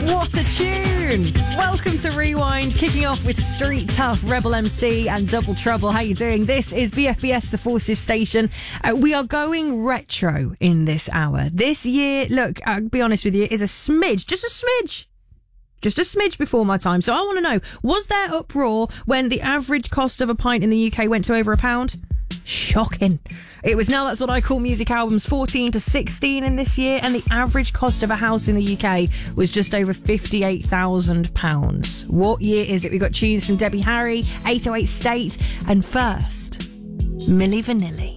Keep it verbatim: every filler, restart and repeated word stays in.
What a tune! Welcome to Rewind, kicking off with Street Tough, Rebel M C and Double Trouble. How you doing? This is B F B S, the Forces station. Uh, we are going retro in this hour. This year, look, I'll be honest with you, is a smidge, just a smidge. Just a smidge before my time. So I want to know, was there uproar when the average cost of a pint in the U K went to over a pound? Shocking. It was Now That's What I Call Music albums fourteen to sixteen in this year, and the average cost of a house in the U K was just over fifty-eight thousand pounds. What year is it? We've got tunes from Debbie Harry, eight oh eight State, and first, Milli Vanilli.